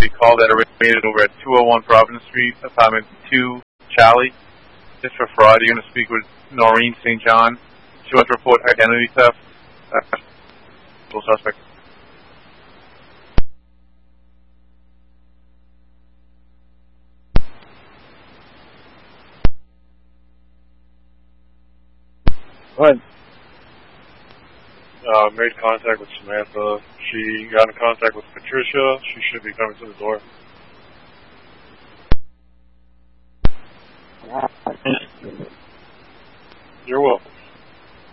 a call that originated over at 201 Providence Street, apartment 2, Charlie. Just for fraud, you're going to speak with Noreen St. John. She wants to report identity theft. Suspect. What? Made contact with Samantha. She got in contact with Patricia. She should be coming to the door. You're welcome.